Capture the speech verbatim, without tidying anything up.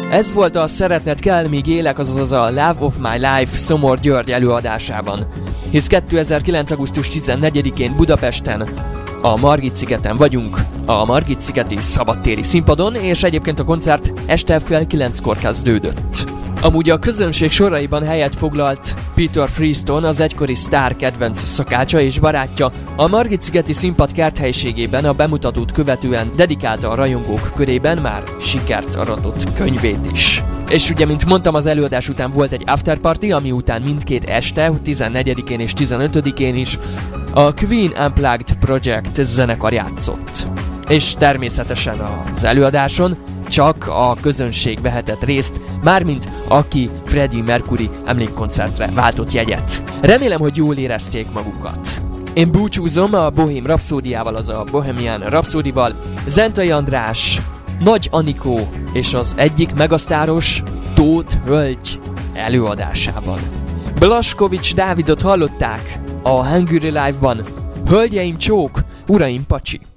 Ez volt a Szeretned kell, míg élek, azaz a Love of My Life Szomor György előadásában. Hisz kétezer-kilenc. augusztus tizennegyedikén Budapesten, a Margit-szigeten vagyunk, a Margit-szigeti szabadtéri színpadon, és egyébként a koncert este fél kilenckor kezdődött. Amúgy a közönség soraiban helyet foglalt Peter Freeston, az egykori sztár kedvenc szakácsa és barátja, a Margit-szigeti színpad kerthelyiségében a bemutatót követően dedikálta a rajongók körében már sikert aratott könyvét is. És ugye, mint mondtam, az előadás után volt egy afterparty, ami után mindkét este, tizennegyedikén és tizenötödikén is a Queen Unplugged Project zenekar játszott. És természetesen az előadáson csak a közönség vehetett részt, mármint aki Freddie Mercury emlékkoncertre váltott jegyet. Remélem, hogy jól érezték magukat. Én búcsúzom a Bohém Rhapsódiával, az a Bohemian Rhapsody-val, Zentai András, Nagy Anikó és az egyik megasztáros Tóth hölgy előadásában. Blaskovics Dávidot hallották a Hungary Live-ban. Hölgyeim csók, uraim pacsi!